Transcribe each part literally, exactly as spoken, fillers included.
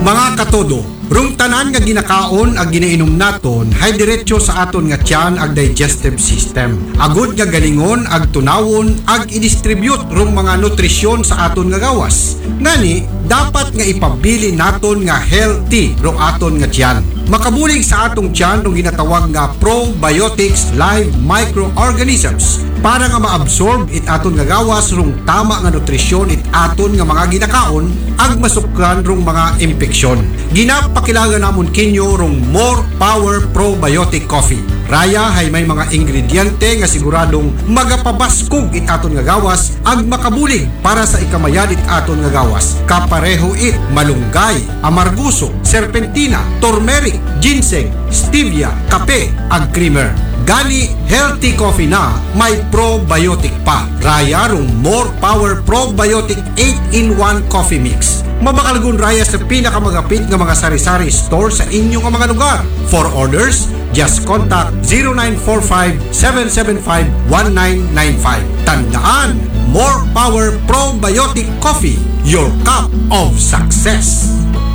Mga katodo, rung tanan nga ginakaon ag ginainom naton hay diretso sa aton nga tiyan ag digestive system. Agud nga galingon ag tunawon ag i-distribute rung mga nutrisyon sa aton nga gawas. Ngani, dapat nga ipabili naton nga healthy rung aton nga tiyan. Makabulig sa atong tiyan rung ginatawag nga probiotics live microorganisms para nga maabsorb it aton nga gawas rung tama nga nutrisyon it aton nga mga ginakaon ag masukran rung mga impeksyon. Ginapakilala namon kinyo rung More Power Probiotic Coffee. Raya hay may mga ingrediente nga siguradong magapabaskog it aton nga gawas ag makabulig para sa ikamayan it aton nga gawas. Kapareho it malunggay, amarguso, serpentina, turmeric, ginseng, stevia, kape ag creamer. Gani healthy coffee na may probiotic pa. Raya rung More Power Probiotic eight in one Coffee Mix. Mabakalagun raya sa pinakamagapit nga mga sari-sari store sa inyong mga lugar. For orders, just contact zero nine four five, seven seven five, one nine nine five. Tandaan, More Power Probiotic Coffee, your cup of success.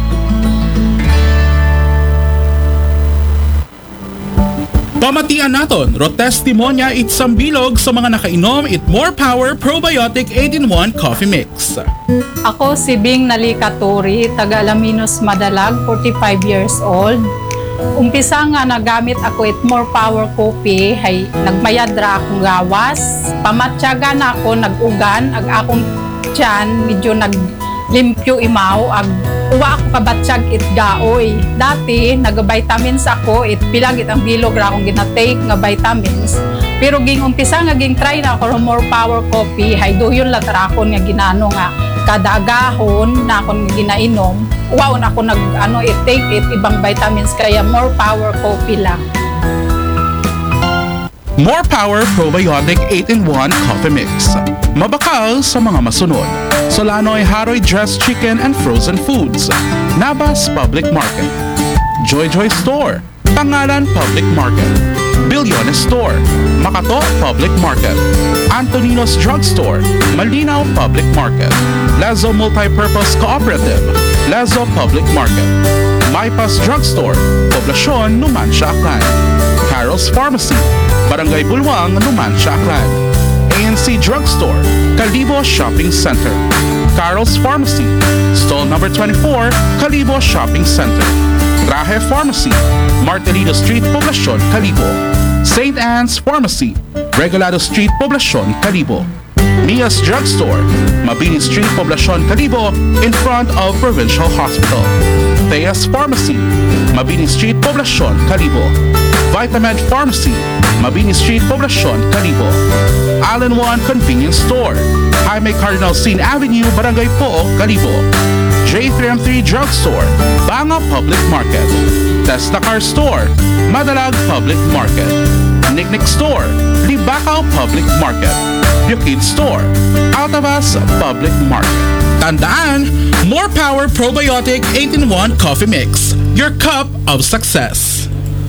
Pamatian naton, ro testimonya it sambilog sa mga nakainom it More Power Probiotic eight in one Coffee Mix. Ako si Bing Nalikaturi, taga Alaminos Madalag, forty-five years old. Umpisa nga nagamit ako it More Power Coffee, hay nagmayadra akong gawas. Pamatyaga na ako, nag-ugan, ag akong tiyan, medyo naglimpyo imaw, ag uwa ako kabatsyag it gaoy. Dati, nag-vitamins ako, it pilag it ang bilog ra akong ginatake nga vitamins. Pero ging umpisa nga ging try na ako ng More Power Coffee, hay doyon latara ako nga ginano nga kada agahon na akong ginainom. Uwaon ako nag ano it take it ibang vitamins kaya More Power Coffee lang. More Power Probiotic eight in one Coffee Mix. Mabakal sa mga masunod. Solanoy Haroy Dressed Chicken and Frozen Foods. Nabas Public Market. Joy Joy Store. Pangalan Public Market. Bilyones Store. Makato Public Market. Antonino's Drugstore. Malinaw Public Market. Lazo Multipurpose Cooperative. Lazo Public Market. Maypas Drugstore. Poblasyon, Numancia, Aklan. Carol's Pharmacy. Barangay Bulwang, Numancia, Aklan. A N C Drugstore. Kalibo Shopping Center. Carol's Pharmacy. Stall number twenty-four, Kalibo Shopping Center. Traje Pharmacy. Martelino Street, Poblacion, Kalibo. Saint Anne's Pharmacy. Regalado Street, Poblacion, Kalibo. Mia's Drugstore. Mabini Street, Poblacion, Kalibo, in front of Provincial Hospital. Thea's Pharmacy. Mabini Street, Poblacion, Kalibo. Vitamed Pharmacy. Mabini Street, Poblacion, Kalibo. Allen One Convenience Store. Jaime Cardinal Sin Avenue, Barangay Pook, Kalibo. J three M three Drugstore. Banga Public Market. Testacar Store. Madalag Public Market. Nicknick Store. Libacao Public Market. Bukid Store. Altavas Public Market. Tandaan, More Power Probiotic eight in one Coffee Mix. Your cup of success.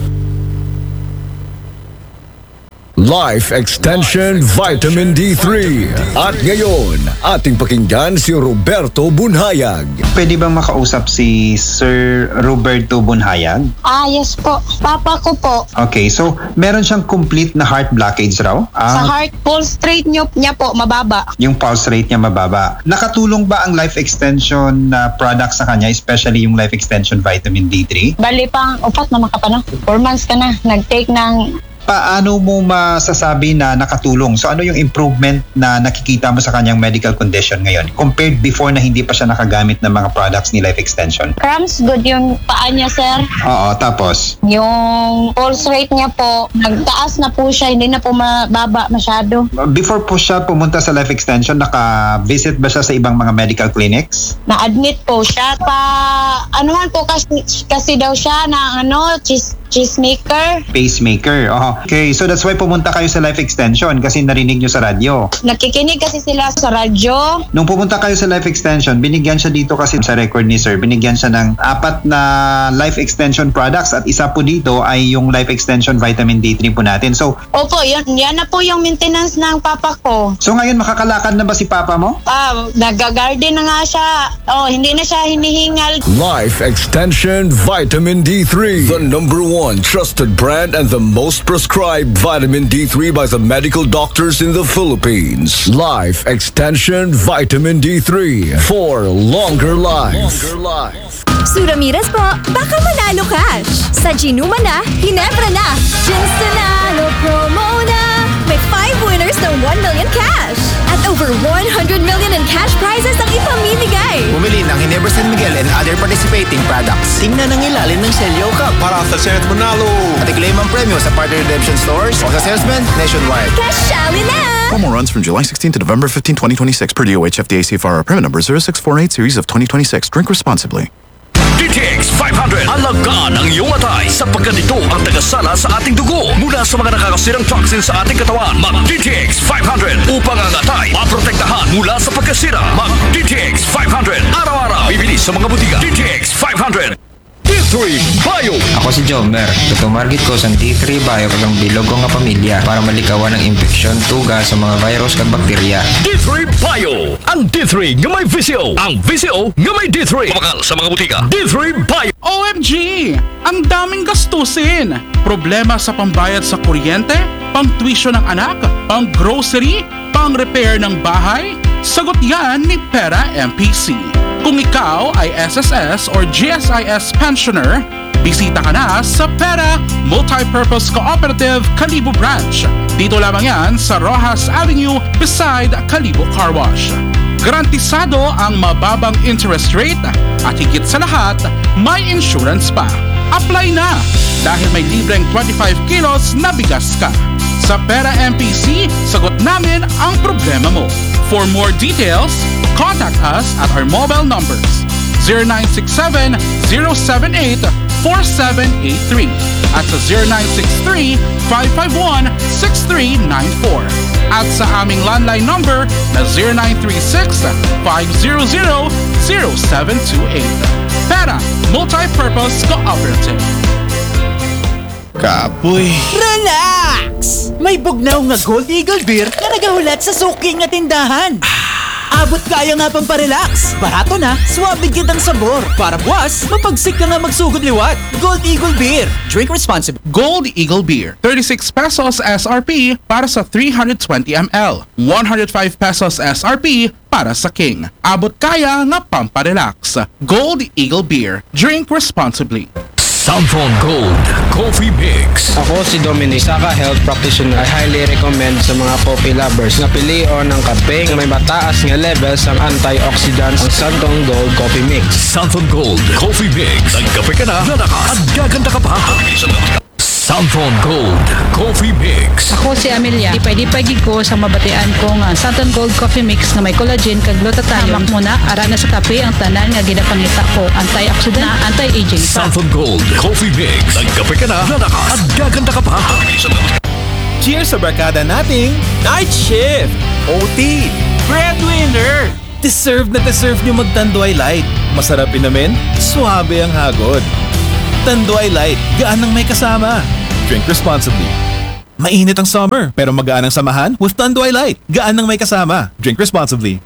Life Extension Vitamin D three. At ngayon, ating pakinggan si Roberto Bunhayag. Pwede bang makausap si Sir Roberto Bunhayag? Ah, yes po. Papa ko po. Okay, so meron siyang complete na heart blockage raw? Sa Ah, heart pulse rate niyo, niya po, mababa. yung pulse rate niya mababa. Nakatulong ba ang Life Extension na product sa kanya, especially yung Life Extension Vitamin D three? Bali pang, upat na maka pa na. Four months ka na. Nag-take ng Paano mo masasabi na nakatulong? So ano yung improvement na nakikita mo sa kanyang medical condition ngayon compared before na hindi pa siya nakagamit ng mga products ni Life Extension? cramps, good yung paa niya, sir. Oo, tapos? Yung pulse rate niya po, nagtaas na po siya, hindi na po mababa masyado. Before po siya pumunta sa Life Extension, naka-visit ba siya sa ibang mga medical clinics? Na-admit po siya. Pa, anuhan po kasi, kasi daw siya na ano, chest, cheesemaker. Pacemaker. Oh. Okay, so that's why pumunta kayo sa Life Extension kasi narinig nyo sa radyo. Nakikinig kasi sila sa radyo. Nung pumunta kayo sa Life Extension, binigyan siya dito kasi sa record ni Sir, binigyan siya ng apat na Life Extension products at isa po dito ay yung Life Extension Vitamin D three po natin. So, Opo, yan, yan na po yung maintenance ng papa ko. so ngayon makakalakad na ba si Papa mo? Ah, nag-garden na nga siya. Oh, hindi na siya hinihingal. Life Extension Vitamin D three, the number one trusted brand and the most prescribed vitamin D three by the medical doctors in the Philippines. Life Extension Vitamin D three for longer life. Longer life. Suramiras po, baka manalo cash. Sa Ginuma na, Ginebra na. Ginstanalo promo na. May five winners ng one million cash. At over one hundred million in cash prizes ang ipamimigay. Bumili ng Ginebra San Miguel and other participating products. Tingnan ang ilalim ng Celio Cup para sa Senate Manalo. At i-claim ang premyo sa partner redemption stores o sa salesman nationwide. Cashali na! Promo runs from July sixteenth to November fifteenth, twenty twenty-six per D O H F D A C F R permit number zero six four eight series of twenty twenty-six. Drink responsibly. D T X five hundred. Alagaan ang iyong atay sapagkat ito ang tagasala sa ating dugo mula sa mga nakakasirang toxins sa ating katawan. Mag-D T X five hundred upang ang atay maprotektahan mula sa pagkasira. Mag-D T X five hundred. Araw-araw. Bibili sa mga butika. D T X five hundred. D three Bio. Ako si Jomer. Tutumargit ko sa D three Bio kagang bilog ko nga pamilya para malikawan ng infeksyon, tuga sa mga virus kag bakterya. D three Bio. Ang D three nga may V C O. Ang V C O nga may D three. Kumakal sa mga butika. D three Bio. O M G! Ang daming gastusin! Problema sa pambayad sa kuryente, pang-tuition ng anak, pang-grocery, pang-repair ng bahay? Sagot yan ni Pera M P C. Kung ikaw ay S S S or G S I S pensioner, bisita ka na sa Pera Multipurpose Cooperative Kalibo Branch. Dito lamang yan sa Rojas Avenue beside Kalibo Car Wash. Garantisado ang mababang interest rate at higit sa lahat, may insurance pa. Apply na dahil may libreng twenty-five kilos na bigas ka. Sa Pera M P C, sagot namin ang problema mo. For more details, contact us at our mobile numbers zero nine six seven, zero seven eight, four seven eight three at sa zero nine six three, five five one, six three nine four at sa aming landline number na zero nine three six, five zero zero, zero seven two eight. Pera Multipurpose Cooperative. Kapoy. Relax! May bugnaw nga Gold Eagle Beer na nagahulat sa suking nga tindahan. Abot kaya nga pang parelax. Barato na, suwabig kitang sabor. Para buwas, mapagsik ka nga magsugod liwat. Gold Eagle Beer. Drink responsibly. Gold Eagle Beer, thirty-six pesos S R P para sa three hundred twenty milliliters, one hundred five pesos S R P para sa King. Abot kaya nga pamparelax. Gold Eagle Beer. Drink responsibly. Samphon Gold Coffee Mix. Ako si Dominic, Saka Health Practitioner. I highly recommend sa mga coffee lovers na pilion ng kape na may mataas nga levels ang antioxidants ang Samphon Gold Coffee Mix. Samphon Gold Coffee Mix. Nagkape ka na, lalakas at gaganda ka pa. Samphon Gold Coffee Mix. Ako si Amelia. Ipay-ipay ko sa mabatian ko nga Samphon Gold Coffee Mix na may collagen kag glutathione. Hamak mo na ara na sa kape ang tanan nga ginapangita ko. Antioxidant na anti-aging pa. Samphon Gold Coffee Mix. Nagkape ka na, lalakas at gaganda ka pa. Cheers sa barkada nating Night Shift, O T, Breadwinner. Deserve na deserve nyo mag-Tanduay Light. Masarap inamin, suabe ang hagod. Tanduay Light, gaan ng may kasama. Drink responsibly. Mainit ang summer, pero magaan ang samahan with Tanduay Light. Gaan ng may kasama. Drink responsibly.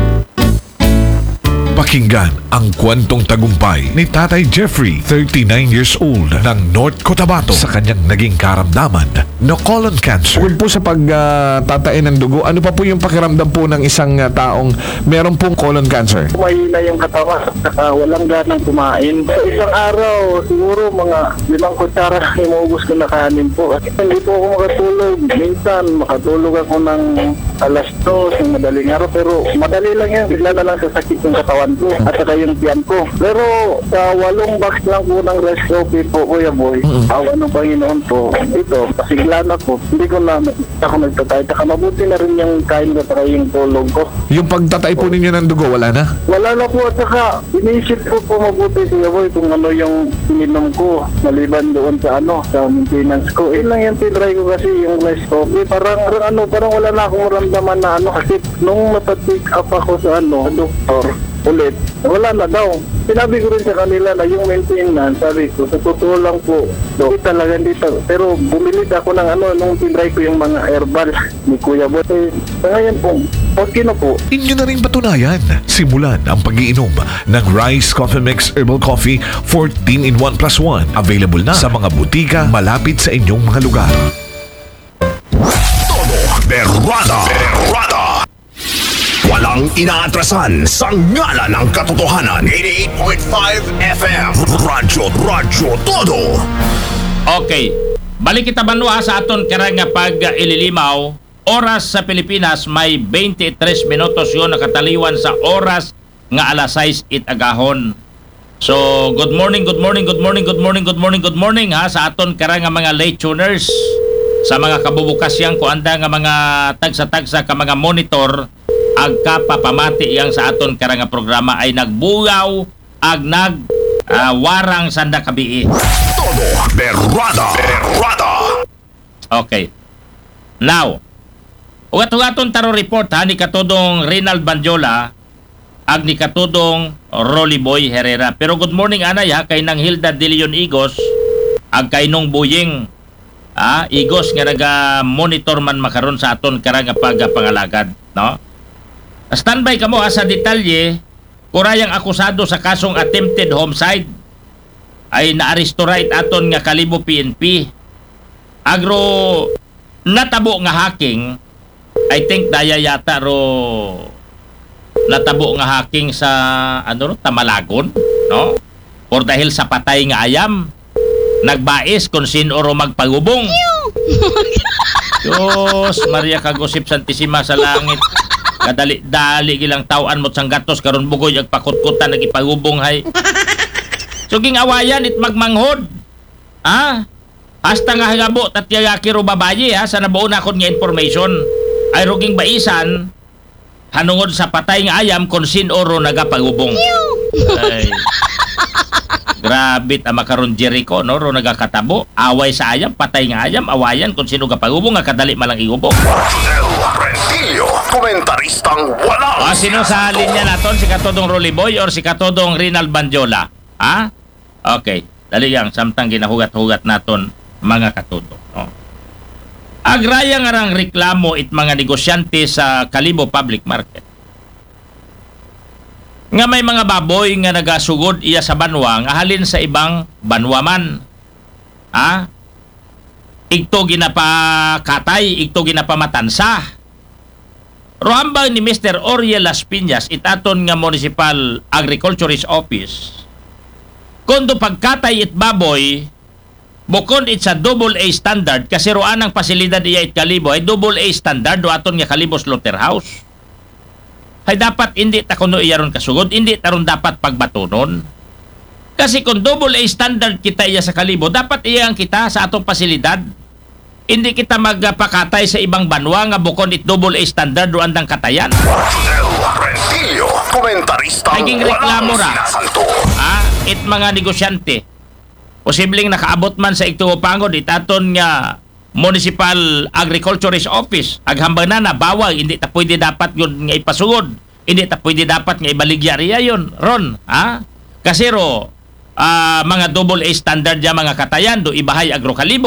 Pakinggan ang kwentong tagumpay ni Tatay Jeffrey, thirty-nine years old, ng North Cotabato sa kanyang naging karamdaman na colon cancer. Bukod po sa pagtatain ng dugo, ano pa po yung pakiramdam po ng isang uh, taong meron pong colon cancer? Mahina yung katawan, saka walang ganang kumain. Sa isang araw, siguro mga limang kutsara inuubos ko na kanin po. Hindi po ako makatulog. Minsan, makatulog ako ng alas dos, ng madaling araw. Pero madali lang yan. Bigla na lang sasakit yung katawan katawan ko at saka yung tiyan ko. Pero sa walong box lang po ng rice coffee po, Kuya Boy, awa ng Panginoon po, ito, pasiglan ako. Hindi ko na ako nagtatay. Saka mabuti na rin yung kain ko saka yung tulog ko. Yung pagtatay po ninyo ng dugo, wala na? Wala na po at saka inisip ko po mabuti, Kuya Boy, kung ano yung ininom ko maliban doon sa ano, sa maintenance ko. Eh lang yung tinry ko kasi yung rice coffee. Parang, parang ano, parang wala na akong maramdaman na ano kasi nung napatik up ako sa ano, doktor ulit, wala na daw. Sinabi ko rin sa kanila na yung maintenance, sabi ko, sa totoo lang po, do, talaga dito. Pero bumili ako ng ano, nung tinry ko yung mga herbal ni Kuya Boy. Eh, ngayon po, okay na po. Inyo na rin patunayan. Simulan ang pag-iinom ng Rice Coffee Mix Herbal Coffee fourteen in one plus one. Available na sa mga butika malapit sa inyong mga lugar. Berrada. Berrada. Walang inaatrasan sa ngala ng katotohanan. eighty-eight point five F M. Radyo, Radyo Todo. Okay. Balik kita banwa sa aton karang nga pag uh, ililimaw. Oras sa Pilipinas may twenty-three minutos yun nakataliwan sa oras nga alas sais it agahon. So, good morning, good morning, good morning, good morning, good morning, good morning ha sa aton karang nga mga late tuners. Sa mga kabubukasyang ko anda nga mga tagsa-tagsa ka mga monitor agka papamati yang sa aton karang nga programa ay nagbugaw ag nag uh, warang sanda kabii. Todo Berrada. Berrada. Okay. Now, ugat-ugaton taro report ha ni katudong Rinald Bandiola ag ni katudong Rolly Boy Herrera. Pero good morning anay ha kay nang Hilda De Leon Igos ag kay nung Buying ah, Igos nga naga-monitor man makaron sa aton karang nga pagpangalagad, no? Standby kamo ha sa detalye, kurayang akusado sa kasong attempted homicide ay naaresto right aton nga Kalibo P N P. Agro natabo nga hacking, I think daya yata ro natabo nga hacking sa ano ro Tamalagon, no? Or dahil sa patay nga ayam nagbais kung sino ro magpagubong. Diyos, Maria Kagosip Santisima sa langit. Kadali-dali gilang tawaan mo sang gatos karon bugoy ag pakutkutan nagipagubong hay. Suging awayan it magmanghod. Ah? Hasta nga hagabo tatyagaki ro babayi ha sa nabuo na kon nga information. Ay ruging baisan hanungod sa patay nga ayam kung sino ro nagapagubong. Ay. Grabe ta makaron Jericho no ro nagakatabo away sa ayam patay nga ayam awayan kung sino gapagubong nga kadali malang igubong. Rentillo, komentaristang walang ah, sino sa linya naton si katodong Rolly Boy or si katodong Rinald Bandiola? Ha? Okay, dali yang samtang ginahugat-hugat naton mga katodo no. Agraya nga rang reklamo it mga negosyante sa Kalibo Public Market nga may mga baboy nga nagasugod iya sa banwa nga halin sa ibang banwa man. Ha? Igto ginapakatay, igto ginapamatansa. Rohambang ni Mister Oriel Las Piñas itaton nga Municipal Agriculturist Office. Kundo pagkatay it baboy, bukod it sa double A standard kasi roan ang pasilidad iya it Kalibo ay double A standard do aton nga Kalibo Slaughterhouse. Ay dapat hindi ta kuno iyaron kasugod, hindi taron dapat pagbatunon. Kasi kung double A standard kita iya sa Kalibo, dapat iyang kita sa atong pasilidad. Hindi kita magpakatay sa ibang banwa nga bukod it double A standard do andang katayan. Rentillo, komentaristang naging reklamo ra. Ah, it mga negosyante. Posibleng nakaabot man sa igtuopangod itaton nga Municipal Agriculturist Office aghambang na na bawal hindi ta pwede dapat yun nga ipasugod hindi ta pwede dapat nga ibaligya riya yun ron ha kasi ro uh, mga double A standard ya mga katayan do ibahay Agro Kalibo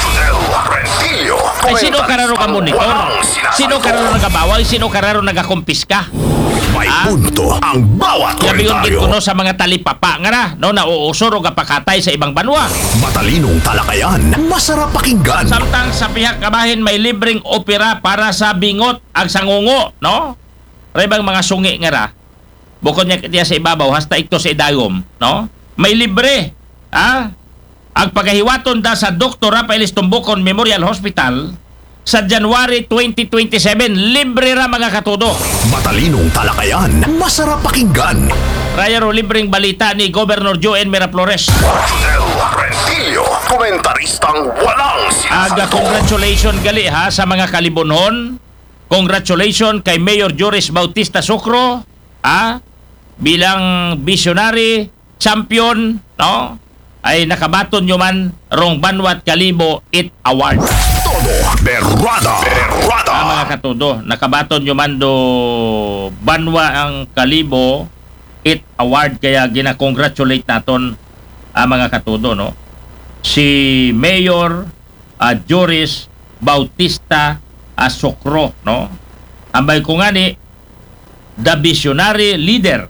ay sino kararo ka monitor sino kararo nagabawal sino kararo nagakumpiska may ah? punto ang bawat komentaryo. Yabiyon kuno sa mga talipapa nga na, no, nauusor o gapakatay sa ibang banwa. Matalinong talakayan, masarap pakinggan. Samtang sa pihak kabahin may libreng opera para sa bingot ang sangungo, no? Rebang mga sungi nga ra. Bukod niya katiya sa ibabaw, hasta ito sa idagom, no? May libre, ha? Ang pagahiwaton da sa Doktor Rafael Estumbukon Memorial Hospital, sa January twenty twenty-seven. Libre ra mga katudo. Matalinong talakayan, masarap pakinggan. Raya ro libreng balita ni Governor Joen Miraflores. Del Rentillo, komentaristang walang Aga congratulations gali ha sa mga kalibunon. Congratulations kay Mayor Joris Bautista Sucro, ah, bilang visionary champion, no? Ay nakabaton nyo man rong Banwat Kalibo It Award. Todo berrada, berrada. Ah, mga katudo, nakabaton nyo man do Banwa ang Kalibo It Award, kaya gina-congratulate naton ang mga katudo, no? Si Mayor uh, Joris Bautista uh, Sucro, no? Ambay ko nga ni, the visionary leader,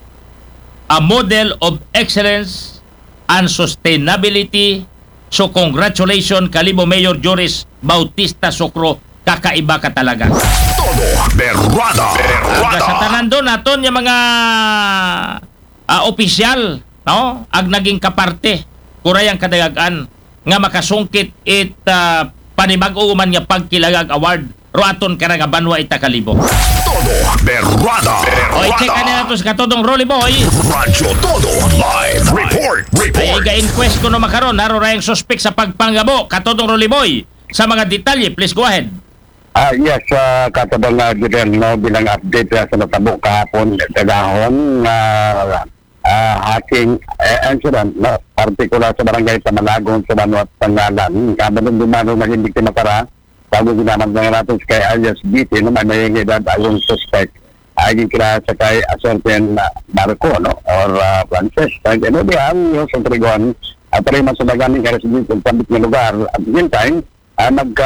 a model of excellence and sustainability. So congratulations Kalibo Mayor Joris Bautista Sucro, kakaiba ka talaga. Todo berrada, Aga sa tanan doon naton yung mga uh, opisyal, no? Ag naging kaparte kurayang kadagagan nga makasungkit it uh, panibag-o man nga pagkilagag award roaton ka nga Banwa Ita Kalibo. Todo berrada, berrada. O i-check ka na nato sa katodong Rolly Boy. Radyo Todo live report, report. Ay iga-inquest ko no makaron naro rayang suspect sa pagpanggabo katodong Rolly Boy. Sa mga detalye, please go ahead. Ah, yes, uh, katabang uh, Gideon, no, bilang update uh, sa natabo kahapon sa dahon na uh, uh, hacking uh, incident, no, particular sa barangay sa Malagong sa Banwat Pangalan. Kabalong dumano na hindi tinapara, bago ginamag na natin sa kay alias B T, no, may edad ayong suspect ay kira sa kay Acerten uh, Marco, no, or uh, Frances. Kaya ano diyan, yung sa Trigon, at rin masadagan ng residente sa sabit ng lugar. At the same time, Uh,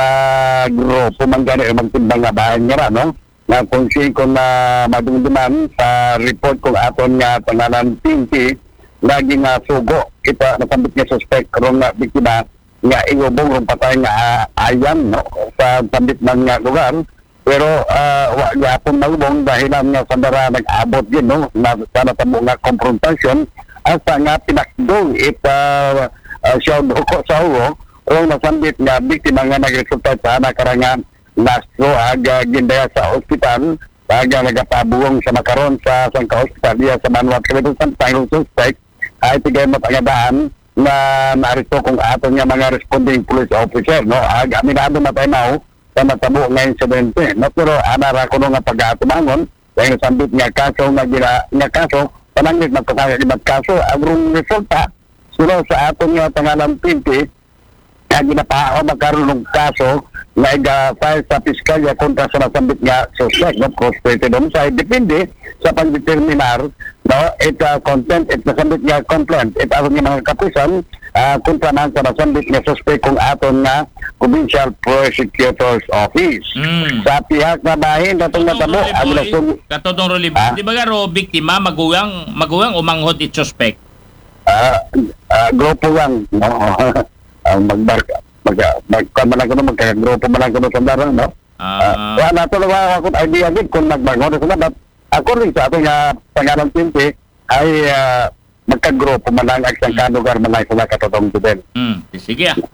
nagka-grupo man gani o magtimbang nga bahay nga ra, no? Na kung siya kung na madungduman sa report kung aton nga pangalan Pinky, lagi nga sugo, ito nasambit nga suspect karong nga biktima nga ingubong rong patay nga uh, ayan, no? Sa sambit ng nga lugar. Pero uh, wa nga pong nagubong dahil nga sandara nag-abot din, no? Na sa natabo nga confrontation, asa nga pinakdong ito uh, uh, siya duko sa ulo, o nasambit nga biktima nga nagresulta sa nakarangan nastro aga gindaya sa ospital aga nagapabuong sa makaron sa sangka ospital diya sa Banwat Kalibo. Tanging suspect ay tigay mapangadaan na naarito kung aton nga mga responding police officer, no, aga minado matay mao sa natabo nga insidente, no, pero anara ko nga pag-atumangon dahil nasambit nga kaso nga gina nga kaso pananglit magkakalibat kaso ang resulta suro sa aton nga pangalan Pinky kaya ginapao magkaroon ng kaso na iga-file sa piskalya kontra sa nasambit nga suspect, no? Frustrated homicide. Depende sa pang-determinar, no? It uh, content, it nasambit nga complaint. It aron nga mga kapusan uh, kontra man sa nasambit nga suspect kung aton nga Provincial Prosecutor's Office. Mm. Sa pihak na bahin, natong natabo, ang nasong... Katodong Rolly Boy, di ba garo biktima maguwang, maguwang umanghod it suspect? Uh, uh, grupo lang, no? ang uh, magbark mag magkan man lang magkagrupo man lang kuno sa daran, no. Ah, uh, wala to lang ako idea gid kung magbangon sa darat. Ako rin sa ato nga pangalan Pinky ay uh, magkagrupo man lang ang isang lugar man lang sa katotong tubel. Hmm, sige ah.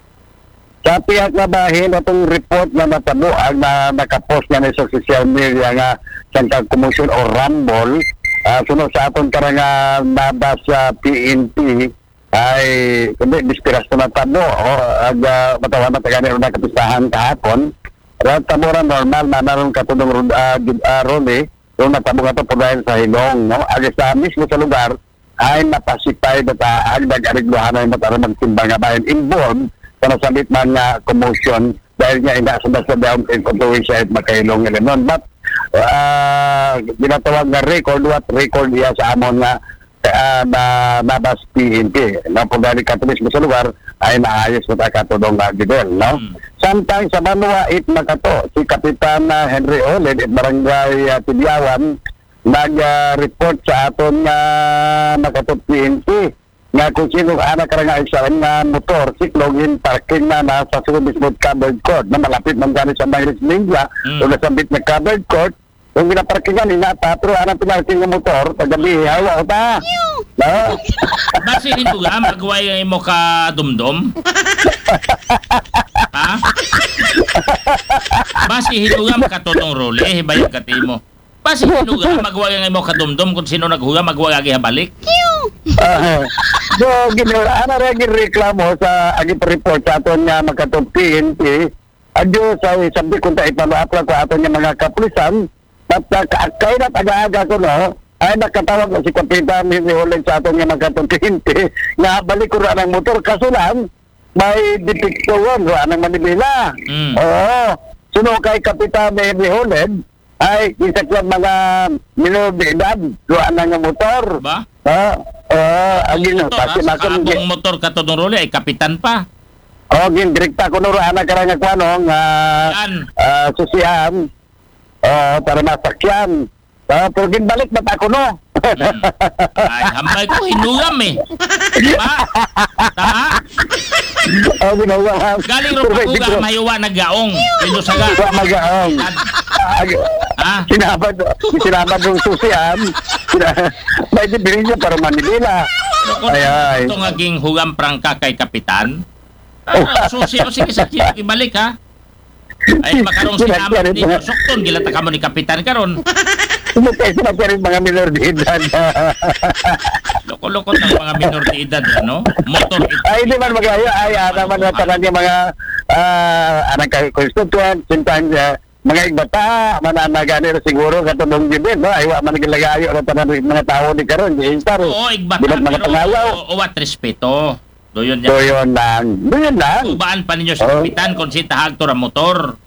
Sa pihak na bahin atong report na natabo ang na, nakapost nga sa social media nga sa commotion o rumble uh, sunod sa aton karang nabas sa P N P ay kundi dispiras na tabo o ag uh, matawan na tagani na kapistahan kahapon rat tabo ra normal na naroon katulong uh, uh, Rone yung natabo nga to po dahil sa hilong, no, ag sa mismo sa lugar ay napasipay data ag nag-arigluhan na yung matara magtimbang nga bayan involved sa nasabit man nga commotion dahil nga inasabas sa down in controversy at makahilong elenon but uh, ginatawag na record what record niya sa amon nga Uh, na nabas P N P na po dahil katulis mo sa lugar ay naayos na katulong na gidel, no? Mm. Sometimes sa Banwa it makato si Kapitan uh, Henry Oled at Barangay uh, Tibiawan nag-report uh, sa aton nga uh, makato P N P nga kung sino anak ka nga isa nga motor siklogin parking na nasa sunod mismo covered court na malapit man gani sa Mayris Ninja mm. o nasambit na covered court. Kung ginaparkingan, inata, pero anong pinarking ng motor, paggabi, hawa ko ta. No? Basi hindi nga, magaway mo ka dumdum? Ha? Basi hinugam ka to tong role, eh, bayag ka timo. Basi hinugam, magwag ang imo kadumdum kung sino naghugam, magwag agi habalik. Ah, so, gino, ano rin reklamo sa agi report sa aton nga magkatong P N P. Adyo sa sabi kung tayo ipalaapla ko aton nga mga kapulisan. At uh, kaya na taga-aga ko no, ay nakatawag ko si Kapitan Henry Holland sa aton nga magkatong P N P nga balik ko rin ang motor. Kaso lang, may depiktuan ro anang Manila. Mm. Oo. Suno kay Kapitan Henry Holland ay isakyan mga minor de edad ro anang motor. Ba? Ah, uh, agin Motor, ha? Sa kaabong motor ka to tong role, ay kapitan pa. Oh, gin direkta ko nuro anak karang nga kuano nga uh, susihan. Oh, para masakyan. Ah, pero ginbalik ba ako no? Hmm. Ay, hambay ko hinugam eh. Diba? Tama? Oh, ginawang. Galing ro pa ko ga mayuwa naggaong. Pino saga. Wa magaong. Ah, sinabad, sinabad ng susihan. May dibirin niya para Manila. Ay, ay. Ito nga ging hugam prangka kay Kapitan. Ah, susi, o sige, sakit, ibalik ha. Ay, makarong sinamat ni Sokton, gilata ka mo ni Kapitan karon. Sumutay sila pa rin mga minor de edad. Loko-loko ng mga minor de edad, ano? Motor ito. Ay, di man magayo. Ay, naman na tanan niya mga uh, anang constituent, sometimes uh, mga igbata, mananaganir siguro katulong din, no? Ay, wa man nagilagayo na tanan mga tao di karon, di intaro. Oo, igbata, pero o wat respeto. Doyon yan. Doyon lang. Doyon lang. Ubaan pa ninyo sa Kapitan kung si tahag to ra motor.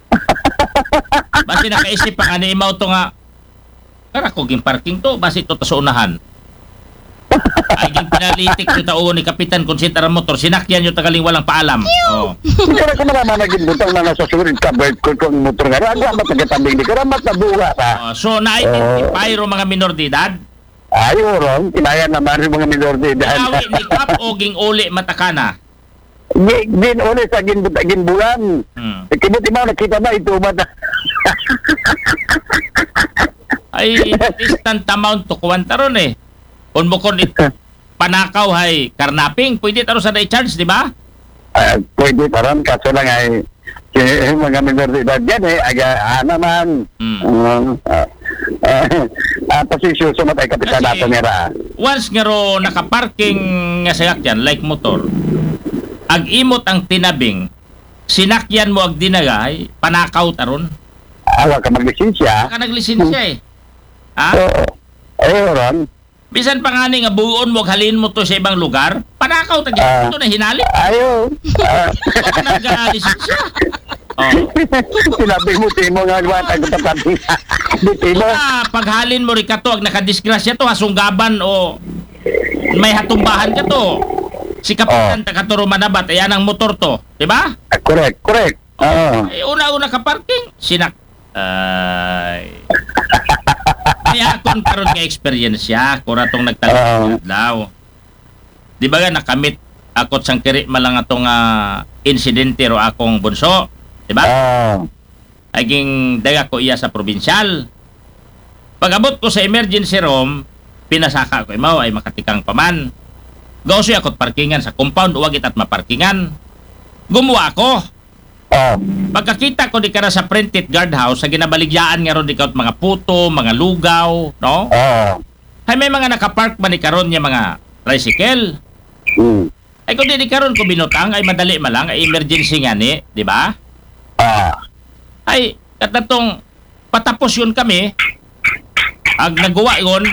Basi nakaisip pa kani imaw to nga kara ko ging parking to, basi to sa unahan. Ay ging pinalitik yung tao ni Kapitan kung si tara motor, sinakyan yung tagaling walang paalam. Oh. Kaya ko naman naging butang na nasa surit covered ko kung motor nga. Ano ba tagatambing di ka naman nabuha pa. Oh, so na-identify ro mga minor de edad? Ayaw ron, kinayan naman rin mga minor de edad. Inawi ni Kap o ging uli matakana? Gin uli sa gin, gin bulan. Hmm. E, kibuti mo, nakita ba ito ba? Ay, distant amount to kuwanta ron eh. Kung mo kon it, panakaw hay karnaping, pwede taro sa na-charge, di ba? Uh, pwede pa ron, kaso lang ay eh, mga minor de edad yan eh, aga, ah, naman. Hmm. Uh, uh, uh, uh, pasisyo sumatay Kapitan nato nira. Once nga ro nakaparking nga sakyan like motor, ag imot ang tinabing, sinakyan mo ag dinagay, panakaw taron. Awa ka maglisensya. Ka naglisensya eh. Ha? Oo. Ayaw ron. Bisan pa nga ni nga buon mo, halin mo to sa ibang lugar, panakaw tagin uh, ito na hinali. Ayaw. Uh, nag-lisensya. Oh. Sinabi mo, Timo, nga luwatag ito pati. Di, Timo. Ah, paghalin mo rin ka to, ag nakadisgrasya to, hasunggaban o may hatumbahan ka to. Si Kapitan, oh. Takaturo manabat, ayan ang motor to. Diba? Uh, correct, correct. Oo. Ay, una-una ka parking, sinak... Ay... Kaya akong karoon nga experience siya, kung ratong nagtalang daw. Di ba nga, nakamit ako sang kiri malang atong uh, insidente ro akong bunso. Di ba? Uh. Aging daga ko iya sa probinsyal. Pag-abot ko sa emergency room, pinasaka ko imaw ay makatikang paman. Gawsoy ako't parkingan sa compound, uwag ita't maparkingan. Gumawa ko. Uh. Pagkakita ko di ka na sa printed guardhouse, sa ginabaligyaan nga ron di ka mga puto, mga lugaw, no? Uh. Ay may mga nakapark ba ni karon niya mga tricycle? Mm. Ay kung di di karon ko binutang, ay madali malang, ay emergency nga ni, di ba? Uh. Ay, katatong patapos yun kami, ag nagawa yun,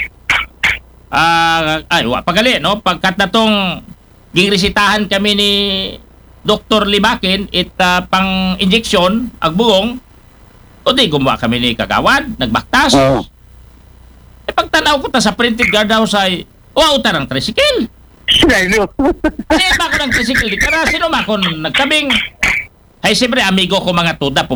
uh, ay, wa pagali, no? Pagkatatong gingresitahan kami ni Doktor Limakin, it uh, pang injeksyon, agbugong, o di gumawa kami ni Kagawad, nagbaktas. Uh. E pagtanaw ko ta sa printed guardhouse ay, wow, tarang tricycle. Sino? Sino ba ko ng tricycle? Di ka na, sino ba ko nagkabing? Ay, siyempre, amigo ko mga tuda,